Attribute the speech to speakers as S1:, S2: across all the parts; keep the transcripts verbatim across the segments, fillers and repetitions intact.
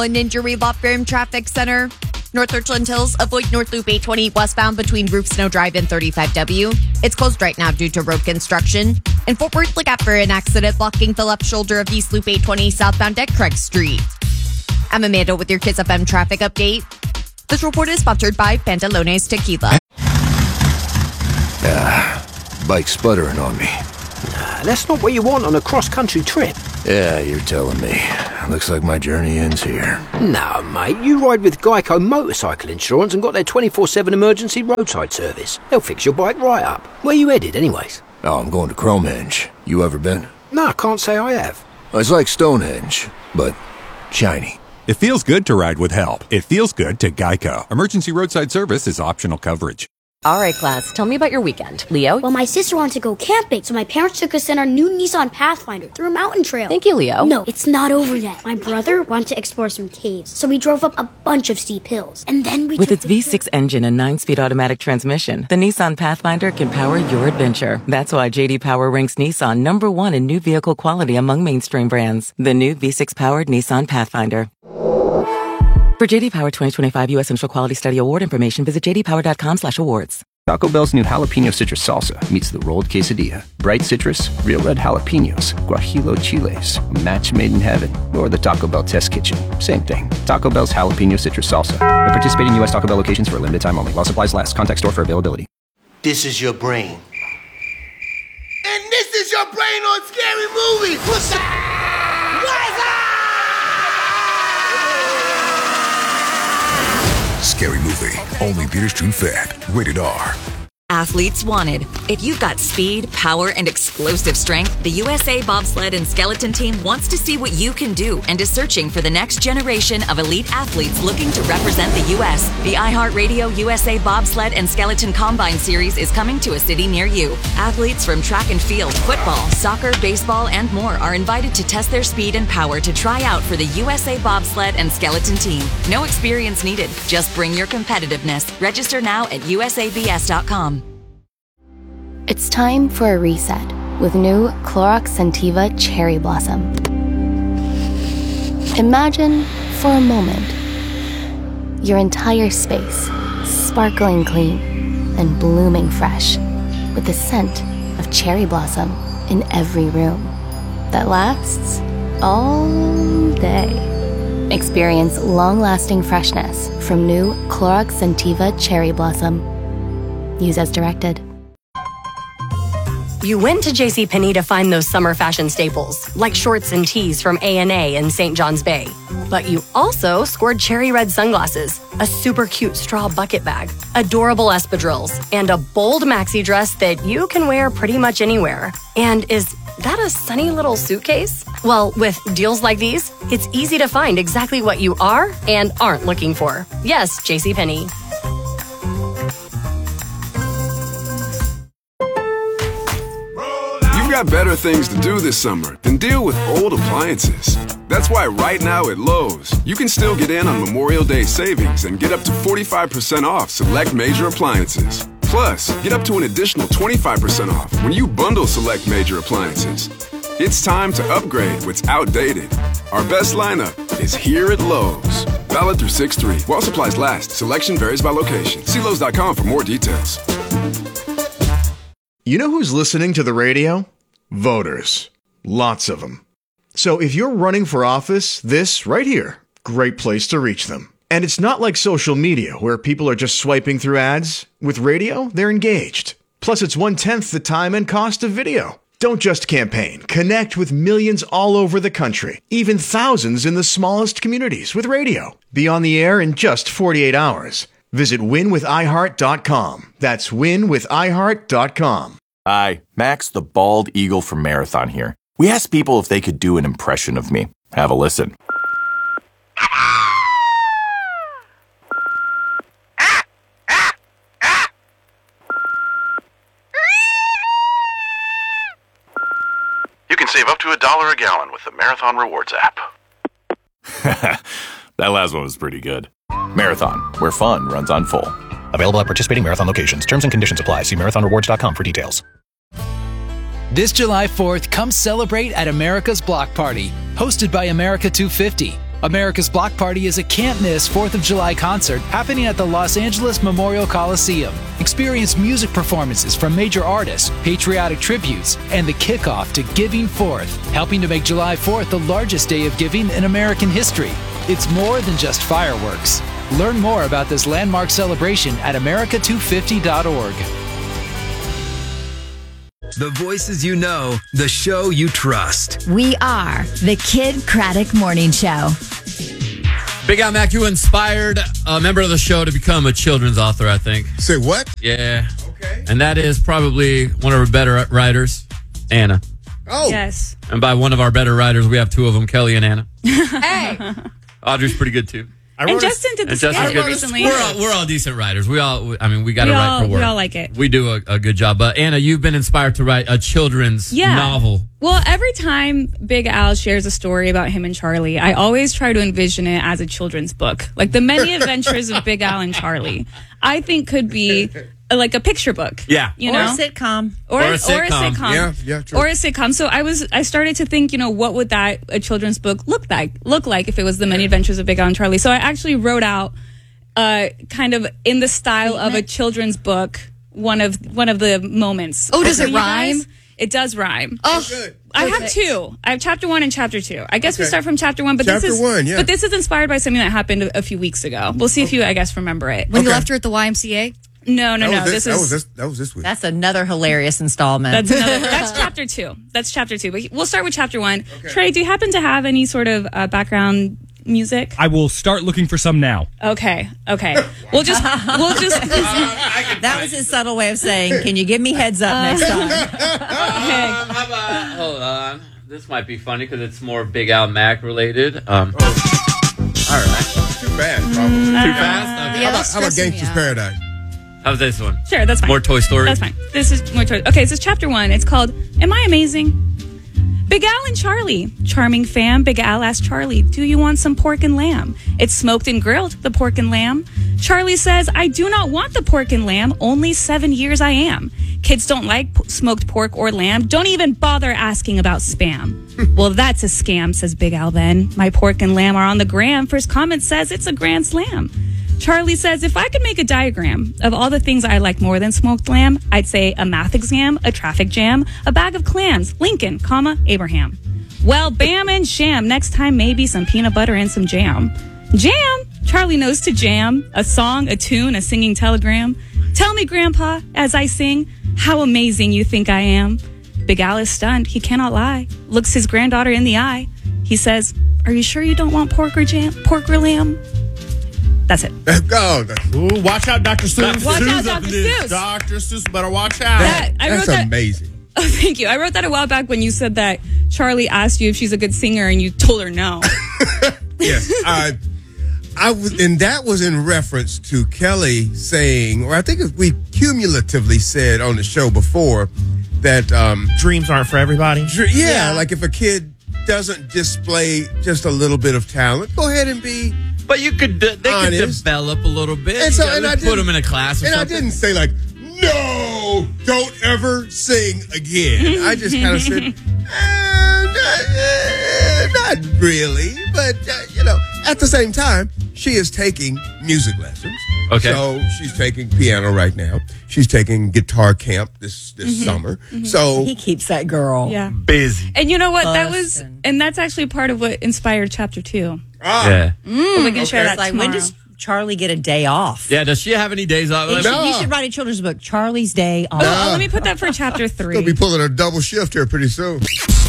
S1: An injury law firm traffic center. North Richland Hills, avoid North Loop eight twenty westbound between Roof Snow Drive and thirty-five W. It's closed right now due to road construction. In Fort Worth, look out for an accident blocking the left shoulder of East Loop eight twenty southbound at Craig Street. I'm Amanda with your Kiss F M traffic update. This report is sponsored by Pantalones Tequila.
S2: Ah, bike sputtering on me.
S3: Nah, that's not what you want on a cross-country trip.
S2: Yeah, you're telling me. Looks like my journey ends here.
S3: No, mate, you ride with Geico Motorcycle Insurance and got their twenty-four seven emergency roadside service. They'll fix your bike right up. Where you headed, anyways?
S2: Oh, I'm going to Cromenge. You ever been?
S3: No, I can't say I have.
S2: It's like Stonehenge, but shiny.
S4: It feels good to ride with help. It feels good to Geico. Emergency roadside service is optional coverage.
S5: All right, class, tell me about your weekend. Leo?
S6: Well, my sister wanted to go camping, so my parents took us in our new Nissan Pathfinder through a mountain trail.
S5: Thank you, Leo.
S6: No, it's not over yet. My brother wanted to explore some caves, so we drove up a bunch of steep hills. And then we
S7: With its V six engine and nine-speed automatic transmission, the Nissan Pathfinder can power your adventure. That's why J D Power ranks Nissan number one in new vehicle quality among mainstream brands. The new V six-powered Nissan Pathfinder. For J D Power twenty twenty-five U S Central Quality Study Award information, visit j d power dot com slash awards.
S8: Taco Bell's new jalapeno citrus salsa meets the rolled quesadilla. Bright citrus, real red jalapenos, guajillo chiles, a match made in heaven, or the Taco Bell test kitchen. Same thing. Taco Bell's jalapeno citrus salsa. At participating U S Taco Bell locations for a limited time only. While supplies last. Contact store for availability.
S9: This is your brain. And this is your brain on Scary Movie. What's that? What is that?
S10: Scary Movie. Only theaters June fifth. Rated R.
S11: Athletes wanted. If you've got speed, power, and explosive strength, the U S A Bobsled and Skeleton Team wants to see what you can do and is searching for the next generation of elite athletes looking to represent the U S. The iHeartRadio U S A Bobsled and Skeleton Combine Series is coming to a city near you. Athletes from track and field, football, soccer, baseball, and more are invited to test their speed and power to try out for the U S A Bobsled and Skeleton Team. No experience needed. Just bring your competitiveness. Register now at u s a b s dot com.
S12: It's time for a reset with new Clorox Scentiva Cherry Blossom. Imagine, for a moment, your entire space sparkling clean and blooming fresh with the scent of cherry blossom in every room that lasts all day. Experience long-lasting freshness from new Clorox Scentiva Cherry Blossom. Use as directed.
S5: You went to JCPenney to find those summer fashion staples, like shorts and tees from A and A and Saint John's Bay. But you also scored cherry red sunglasses, a super cute straw bucket bag, adorable espadrilles, and a bold maxi dress that you can wear pretty much anywhere. And is that a sunny little suitcase? Well, with deals like these, it's easy to find exactly what you are and aren't looking for. Yes, JCPenney.
S13: Got better things to do this summer than deal with old appliances. That's why right now at Lowe's, you can still get in on Memorial Day savings and get up to forty-five percent off select major appliances. Plus, get up to an additional twenty-five percent off when you bundle select major appliances. It's time to upgrade what's outdated. Our best lineup is here at Lowe's. Valid through six three. While supplies last, selection varies by location. See Lowe's dot com for more details.
S14: You know who's listening to the radio? Voters. Lots of them. So if you're running for office, this right here, great place to reach them. And it's not like social media where people are just swiping through ads. With radio, they're engaged. Plus, it's one-tenth the time and cost of video. Don't just campaign. Connect with millions all over the country, even thousands in the smallest communities with radio. Be on the air in just forty-eight hours. Visit win with i heart dot com. That's win with i heart dot com.
S15: Hi, Max the Bald Eagle from Marathon here. We asked people if they could do an impression of me. Have a listen.
S16: You can save up to a dollar a gallon with the Marathon Rewards app.
S15: That last one was pretty good. Marathon, where fun runs on full.
S17: Available at participating Marathon locations. Terms and conditions apply. See marathon rewards dot com for details.
S18: This July fourth, come celebrate at America's Block Party, hosted by America two fifty. America's Block Party is a can't-miss fourth of July concert happening at the Los Angeles Memorial Coliseum. Experience music performances from major artists, patriotic tributes, and the kickoff to Giving Fourth, helping to make July fourth the largest day of giving in American history. It's more than just fireworks. Learn more about this landmark celebration at America two fifty dot org.
S19: The voices you know, the show you trust.
S20: We are the Kid Craddock Morning Show.
S21: Big Al Mac, you inspired a member of the show to become a children's author, I think.
S22: Say what?
S21: Yeah. Okay. And that is probably one of our better writers, Anna.
S22: Oh.
S23: Yes.
S21: And by one of our better writers, we have two of them, Kelly and Anna.
S23: Hey.
S21: Audrey's pretty good, too.
S23: And Justin did the skit recently.
S21: We're all, we're all decent writers. We all, I mean, we got to
S23: We
S21: write
S23: all-
S21: for work.
S23: we all like it.
S21: We do a, a good job. But Anna, you've been inspired to write a children's
S23: Yeah.
S21: novel.
S23: Well, every time Big Al shares a story about him and Charlie, I always try to envision it as a children's book. Like The Many Adventures of Big Al and Charlie, I think could be uh, like a picture book.
S21: Yeah.
S23: You
S1: Or
S23: know?
S1: a sitcom.
S23: Or,
S1: Or a
S23: or a
S1: sitcom.
S23: sitcom.
S22: Yeah, yeah, true.
S23: Or a sitcom. So I was, I started to think, you know, what would that a children's book look like? Look like if it was The Many Adventures of Big Al and Charlie. So I actually wrote out, uh, kind of in the style of a children's book, one of one of the moments.
S1: Oh, does
S23: For
S1: it
S23: you guys.
S1: rhyme?
S23: It does rhyme.
S1: Oh,
S23: I have
S1: perfect.
S23: two. I have chapter one and chapter two. I guess we
S22: Okay.
S23: start from chapter one, but
S22: Chapter
S23: this is
S22: one, yeah.
S23: but this is inspired by something that happened a, a few weeks ago. We'll see if you, I guess, remember it.
S1: When you left her at the Y M C A?
S23: No, no,
S22: That
S23: no.
S22: was
S23: This
S22: that was
S23: is
S22: this, that was this week.
S1: That's another hilarious installment.
S23: that's another, that's chapter two. That's chapter two. But we'll start with chapter one. Trey, do you happen to have any sort of uh, background music?
S17: I will start looking for some now.
S23: Okay, okay. We'll just we'll just.
S1: That was his subtle way of saying, can you give me heads up next time?
S23: Okay.
S21: Um, how about, hold on. This might be funny because it's more Big Al Mac related. Um, all right.
S22: Too fast, probably.
S23: Uh,
S21: Too fast? Okay.
S1: Yeah,
S22: How about,
S1: that's
S22: how about
S1: stressing me
S22: Gangsta's
S1: out.
S22: Paradise?
S21: How's this one?
S23: Sure, that's fine.
S21: More Toy Story?
S23: That's fine. This is more Toy. Okay, so it's chapter one. It's called "Am I Amazing?" Big Al and Charlie, charming fam. Big Al asked Charlie, "Do you want some pork and lamb?" It's smoked and grilled, the pork and lamb. Charlie says, "I do not want the pork and lamb. Only seven years I am. Kids don't like p- smoked pork or lamb. Don't even bother asking about spam." "Well, that's a scam," says Big Al then. "My pork and lamb are on the gram. First comment says it's a grand slam." Charlie says, "If I could make a diagram of all the things I like more than smoked lamb, I'd say a math exam, a traffic jam, a bag of clams, Lincoln, comma, Abraham." "Well, bam and sham. Next time, maybe some peanut butter and some jam." Jam? Charlie knows to jam. A song, a tune, a singing telegram. "Tell me, Grandpa, as I sing, how amazing you think I am." Big Al is stunned. He cannot lie. Looks his granddaughter in the eye. He says, "Are you sure you don't want pork or jam, pork or lamb?" That's it.
S22: Oh, that's,
S24: Ooh, watch out, Doctor Seuss.
S23: Watch out,
S24: Seuss up
S23: Doctor
S24: in this.
S23: Seuss.
S24: Doctor Seuss, better watch out.
S23: That- I
S22: that's
S23: wrote that-
S22: amazing.
S23: Oh, thank you. I wrote that a while back when you said that Charlie asked you if she's a good singer and you told her no.
S22: Yes, I, I was, and that was in reference to Kelly saying, or I think we cumulatively said on the show before that um,
S24: dreams aren't for everybody.
S22: Dr- yeah, yeah, like if a kid doesn't display just a little bit of talent, go ahead and be.
S21: But you could, de- they could
S22: honest.
S21: develop a little bit.
S22: And so,
S21: You
S22: and
S21: gotta
S22: I
S21: put
S22: didn't-
S21: them in a class or
S22: and
S21: something.
S22: I didn't say like, no, don't ever sing again. I just kind of said, eh, not, eh, not really, but uh, you know, at the same time, she is taking music lessons.
S21: Okay.
S22: So she's taking piano right now. She's taking guitar camp this this
S23: Mhm.
S22: summer.
S23: Mhm.
S22: So
S1: He keeps that girl
S23: Yeah.
S21: busy.
S23: And you know what? That was,
S1: Bustin'.
S23: and that's actually part of what inspired chapter two.
S22: ah,
S21: Yeah.
S23: But we can share
S1: It's
S23: that
S1: like,
S23: tomorrow.
S1: when does Charlie get a day off?
S21: Yeah, does she have any days off?
S1: You
S21: Let-
S1: should, you should write a children's book, Charlie's Day Off.
S23: Oh, let me put that for chapter three.
S22: gonna be pulling a double shift here pretty soon.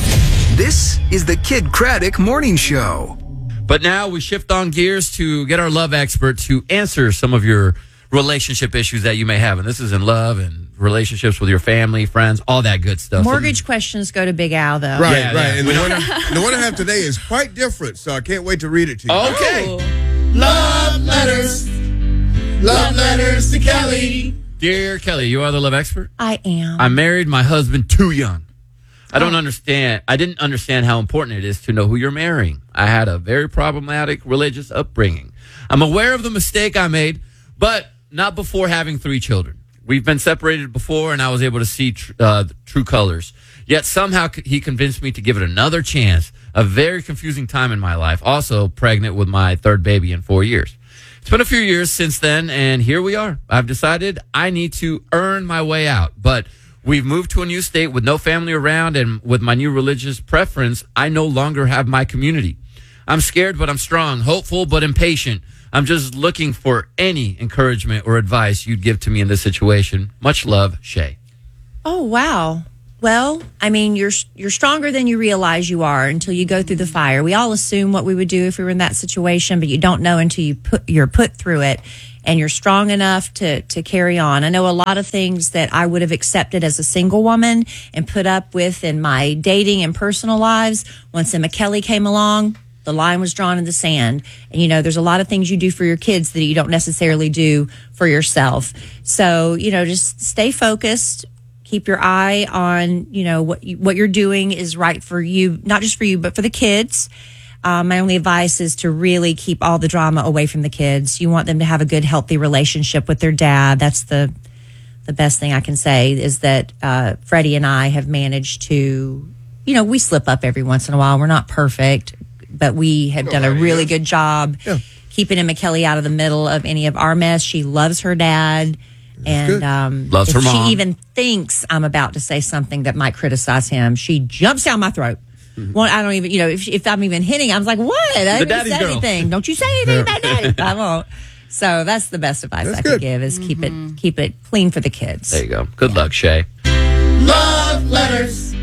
S19: This is the Kid Craddock Morning Show.
S21: But now we shift on gears to get our love expert to answer some of your relationship issues that you may have. And this is in love and relationships with your family, friends, all that good stuff.
S1: Mortgage questions go to Big Al, though.
S22: Right,
S21: Yeah,
S22: right.
S21: yeah.
S22: And
S21: We
S22: the one,
S21: don't-
S22: I, the one I have today is quite different, so I can't wait to read it to you.
S21: Okay.
S23: Oh.
S24: Love letters. Love letters to Kelly.
S21: Dear Kelly, you are the love expert?
S1: I am.
S21: I married my husband too young. I don't understand. I didn't understand how important it is to know who you're marrying. I had a very problematic religious upbringing. I'm aware of the mistake I made, but not before having three children. We've been separated before, and I was able to see tr- uh, true colors. Yet somehow c- he convinced me to give it another chance. a very confusing time in my life. Also pregnant with my third baby in four years. It's been a few years since then, and here we are. I've decided I need to earn my way out, but we've moved to a new state with no family around, and with my new religious preference, I no longer have my community. I'm scared, but I'm strong, hopeful, but impatient. I'm just looking for any encouragement or advice you'd give to me in this situation. Much love, Shay.
S2: Oh, wow. Well, I mean, you're you're stronger than you realize you are until you go through the fire. We all assume what we would do if we were in that situation, but you don't know until you put you're put through it, and you're strong enough to to carry on. I know a lot of things that I would have accepted as a single woman and put up with in my dating and personal lives. Once Emma Kelly came along, the line was drawn in the sand. And, you know, there's a lot of things you do for your kids that you don't necessarily do for yourself. So, you know, just stay focused. Keep your eye on, you know, what you, what you're doing is right for you, not just for you, but for the kids. Um, my only advice is to really keep all the drama away from the kids. You want them to have a good, healthy relationship with their dad. That's the the best thing I can say is that uh, Freddie and I have managed to, you know, we slip up every once in a while. We're not perfect, but we have done a really good job
S22: Yeah.
S2: keeping Emma Kelly out of the middle of any of our mess. She loves her dad. And um,
S21: Loves
S2: if
S21: her mom.
S2: she even thinks I'm about to say something that might criticize him, she jumps down my throat.
S22: Mm-hmm.
S2: Well, I don't even, you know, if, if I'm even hinting, I'm like, what? I didn't
S21: daddy's
S2: say
S21: girl.
S2: anything. Don't you say anything about daddy. I won't. So that's the best advice
S22: That's
S2: I
S22: good.
S2: can give is keep it keep it clean for the kids.
S21: There you go. Good luck, Shay.
S24: Love letters.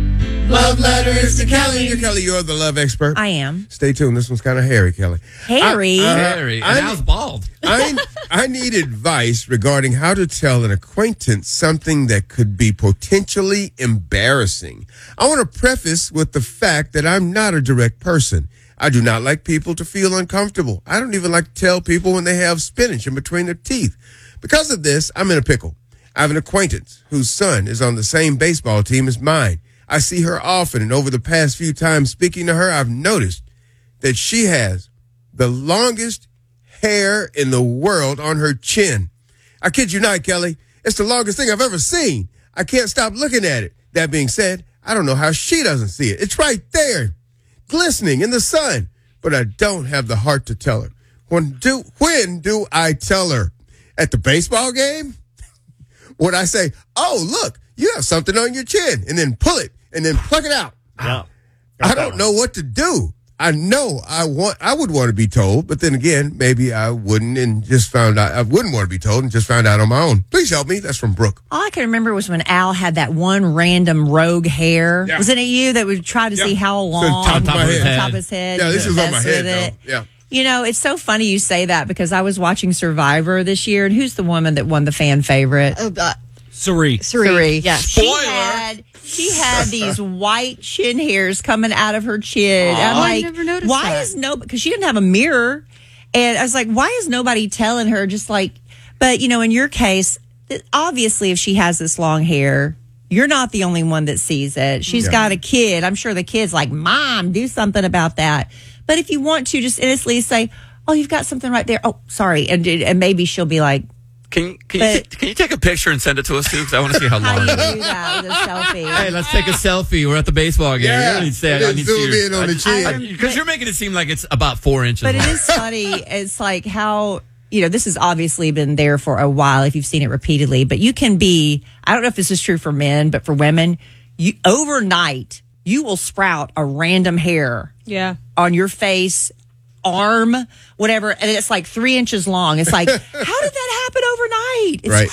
S24: Love letters to Kelly.
S22: Dear Kelly, you're the love expert.
S2: I am.
S22: Stay tuned. This one's kind of hairy, Kelly.
S2: Harry.
S22: I- uh,
S21: Harry.
S22: I
S21: And now it's bald.
S22: I, I need advice regarding how to tell an acquaintance something that could be potentially embarrassing. I want to preface with the fact that I'm not a direct person. I do not like people to feel uncomfortable. I don't even like to tell people when they have spinach in between their teeth. Because of this, I'm in a pickle. I have an acquaintance whose son is on the same baseball team as mine. I see her often, and over the past few times speaking to her, I've noticed that she has the longest hair in the world on her chin. I kid you not, Kelly. It's the longest thing I've ever seen. I can't stop looking at it. That being said, I don't know how she doesn't see it. It's right there, glistening in the sun. But I don't have the heart to tell her. When do when do I tell her? At the baseball game? Would I say, oh, look, you have something on your chin, and then pull it, and then pluck it out?
S24: Yeah.
S22: I don't know what to do. I know I want, I would want to be told, but then again, maybe I wouldn't and just found out, I wouldn't want to be told and just found out on my own. Please help me. That's from Brooke.
S2: All I can remember was when Al had that one random rogue hair.
S22: Yeah.
S2: Wasn't it you that would try to
S22: Yeah.
S2: see how
S22: So
S2: long?
S22: top of my
S2: the
S22: head.
S2: top of his head.
S22: Yeah, this
S2: you
S22: is on my
S2: mess
S22: head,
S2: with it.
S22: though. Yeah.
S2: You know, it's so funny you say that because I was watching Survivor this year, and who's the woman that won the fan favorite?
S1: Oh, uh,
S18: Suri.
S2: Suri. Yeah. She
S21: Spoiler.
S2: had, she had these white chin hairs coming out of her chin. I'm
S1: I
S2: like,
S1: never noticed
S2: why
S1: that.
S2: is no, because she didn't have a mirror. And I was like, why is nobody telling her just like, but you know, in your case, th- obviously if she has this long hair, you're not the only one that sees it. She's
S22: Yeah.
S2: got a kid. I'm sure the kid's like, Mom, do something about that. But if you want to just innocently say, oh, you've got something right there. Oh, sorry. And, and maybe she'll be like,
S21: Can you, can, you,
S2: But-
S21: can you take a picture and send it to us, too? Because I want to see how
S2: how
S21: long
S2: do
S21: it
S2: you
S21: is.
S2: do that with a selfie?
S21: Hey, let's take a selfie. We're at the baseball game.
S22: Yeah.
S21: You don't need to say
S22: And
S21: I
S22: then
S21: need to
S22: zoom
S21: see
S22: in on the chin.
S21: Because you're making it seem like it's about four inches
S2: But it
S21: long.
S2: is funny. It's like how, you know, this has obviously been there for a while if you've seen it repeatedly, but you can be, I don't know if this is true for men, but for women, you overnight, you will sprout a random hair
S23: Yeah.
S2: on your face, arm, whatever, and it's like three inches long. It's like, how did that happen overnight? It's
S22: Right.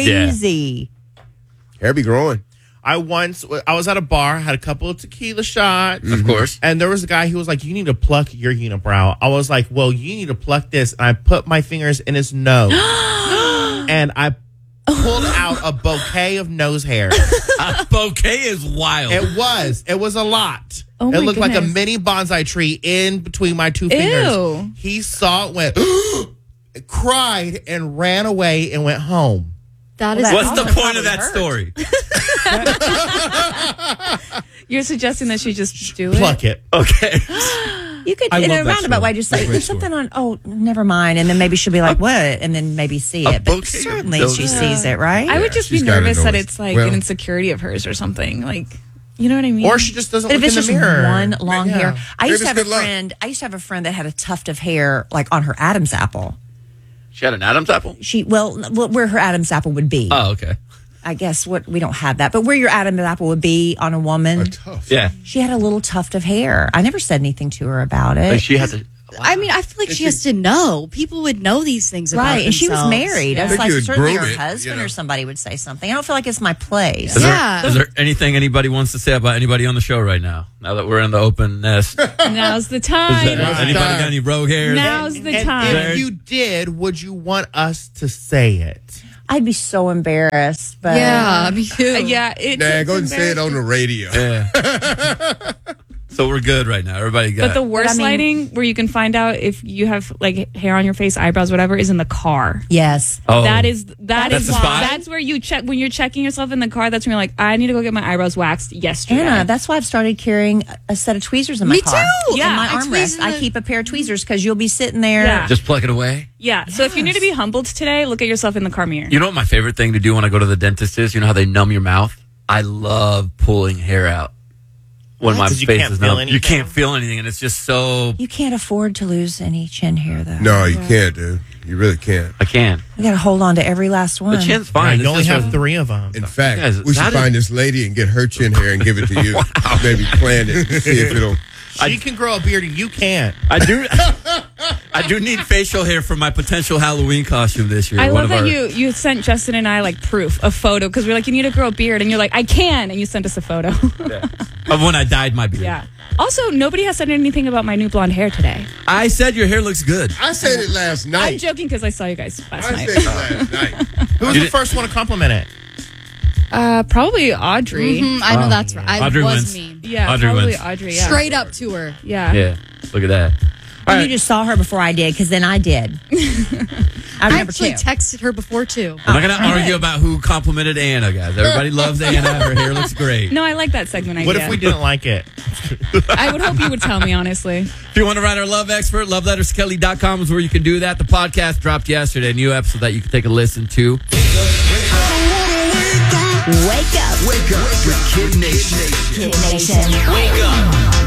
S2: crazy.
S22: Hair be growing.
S24: I once, I was at a bar, had a couple of tequila shots.
S21: Of course.
S24: And there was a guy who was like, you need to pluck your unibrow. I was like, well, you need to pluck this. And I put my fingers in his nose. And I pulled out a bouquet of nose hair.
S21: A bouquet is wild.
S24: It was. It was a lot.
S23: Oh
S24: it
S23: my
S24: looked like a
S23: goodness.
S24: mini bonsai tree in between my two fingers.
S23: Ew.
S24: He saw it, went, cried, and ran away and went home.
S1: that is
S21: What's the
S1: awesome.
S21: point of that story?
S23: You're suggesting that she just do it?
S24: Pluck it.
S21: Okay.
S2: You could,
S18: I
S2: in
S18: love
S2: a
S18: that
S2: roundabout
S18: story.
S2: way, just say,
S18: Great
S2: there's
S18: story.
S2: something on, oh, never mind. And then maybe she'll be like, what? And then maybe see
S21: A
S2: it. But
S21: bouquet of
S2: certainly
S21: noses.
S2: she sees it, right?
S23: I would just be
S22: she's gotta
S23: nervous
S22: know
S23: that
S22: it.
S23: it's like
S22: Well-
S23: an insecurity of hers or something. Like, You know what I mean?
S24: Or she just doesn't
S2: But
S24: look
S2: if it's
S24: in
S2: just
S24: the mirror.
S2: one long
S24: Yeah.
S2: hair, I
S22: Maybe
S2: used to
S22: it's
S2: have a
S22: good luck.
S2: friend. I used to have a friend that had a tuft of hair like on her Adam's apple.
S21: She had an Adam's apple?
S2: She well, well, where her Adam's apple would be.
S21: Oh, okay.
S2: I guess what we don't have that, but where your Adam's apple would be on a woman.
S21: Yeah.
S2: She had a little tuft of hair. I never said anything to her about it.
S21: Like she had to.
S3: I mean, I feel like she has to know. People would know these things about
S2: Right, and she was
S3: themselves.
S2: married.
S3: Yeah.
S2: I was like, certainly her
S21: groom it,
S2: husband
S21: you know.
S2: or somebody would say something. I don't feel like it's my place.
S21: Is, there, is there anything anybody wants to say about anybody on the show right now? Now that we're in the open nest.
S23: Now's the
S21: Is
S23: time.
S21: there anybody got any rogue hairs?
S23: Now's the
S24: And
S23: time.
S24: if you did, would you want us to say it?
S2: I'd be so embarrassed, but
S3: Yeah, me too.
S23: Uh, yeah, it's,
S22: Nah,
S23: it's
S22: go and say it on the radio.
S21: Yeah. So we're good right now. Everybody got
S23: But the worst
S2: But I mean-
S23: lighting, where you can find out if you have like hair on your face, eyebrows, whatever, is in the car.
S2: Yes.
S21: Oh.
S23: That is that
S21: That's
S23: is
S21: the spot?
S23: that's where you check when you're checking yourself in the car. That's when you're like, I need to go get my eyebrows waxed yesterday.
S2: Anna, that's why I've started carrying a set of tweezers in my
S23: Me
S2: car.
S23: too. Yeah,
S2: in my
S23: I tweeze
S2: armrest.
S23: in
S2: I
S23: the-
S2: keep a pair of tweezers because you'll be sitting there.
S23: Yeah.
S21: Just pluck it away.
S23: Yeah. So if you need to be humbled today, look at yourself in the car mirror.
S21: You know what my favorite thing to do when I go to the dentist is? You know how they numb your mouth? I love pulling hair out when my
S24: 'Cause you
S21: face
S24: can't
S21: is
S24: feel
S21: numb. You
S24: anything?
S21: can't feel anything, and it's just so.
S2: You can't afford to lose any chin hair, though.
S22: No, you can't, dude. You really can't.
S21: I can.
S2: You got to hold on to every last one.
S21: The chin's fine.
S24: Yeah, you
S21: It's
S24: only
S21: just
S24: have
S21: a-
S24: three of them.
S22: In fact,
S21: guys,
S22: we should
S21: that is-
S22: find this lady and get her chin hair and give it to you. Maybe plan it and see if it'll.
S24: She can grow a beard and you can't.
S21: I do. I do need facial hair for my potential Halloween costume this year.
S23: I
S21: One
S23: love
S21: of
S23: that
S21: our-
S23: you you sent Justin and I like proof, a photo, because we're like, you need to grow a beard, and you're like, I can, and you sent us a photo.
S21: of when I dyed my beard.
S23: Yeah. Also, nobody has said anything about my new blonde hair today.
S21: I said your hair looks good.
S22: I said it last
S23: I'm
S22: night.
S23: joking because I saw you guys last
S22: I
S23: night.
S22: said it last night.
S24: Who was
S21: You
S24: the
S21: did-
S24: first one to compliment it?
S23: Uh, probably Audrey.
S3: Mhm, I know
S21: Oh,
S3: that's right. I
S21: Audrey
S3: was
S21: wins.
S3: mean.
S23: Yeah,
S21: Audrey
S23: probably
S21: wins.
S23: Audrey. Yeah.
S3: Straight up to her.
S23: Yeah.
S21: Yeah. Look at that.
S2: And
S21: All
S2: you
S21: right.
S2: just saw her before I did, because then I did. I
S3: I
S2: remember
S3: actually
S2: too.
S3: texted her before too.
S21: I'm not going to argue about who complimented Anna, guys. Everybody loves Anna. Her hair looks great.
S23: No, I like that segment idea.
S24: What if we didn't like it?
S23: I would hope you would tell me, honestly.
S21: If you want to write our love expert, love letters kelly dot com is where you can do that. The podcast dropped yesterday, a new episode that you can take a listen to.
S20: Wake up.
S9: Wake up with Kid Nation.
S20: Kid Nation.
S9: Wake up.